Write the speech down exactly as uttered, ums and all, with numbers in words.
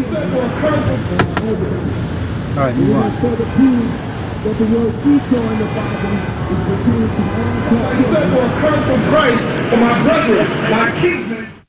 All right, move on. That the word Esau in the Bible is referred to all. He said, for a curse from Christ for my brethren, my kinsmen.